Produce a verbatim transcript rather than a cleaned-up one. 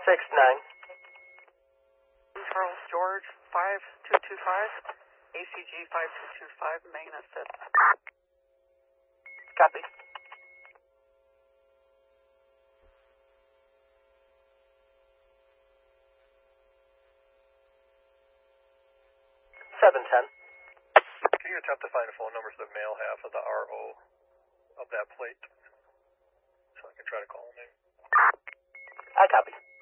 six nine. Charles George, five two two five, A C G five two two five, main assist. Copy. seven ten. Can you attempt to find the phone numbers of the male half of the R O of that plate so I can try to call him in? I copy.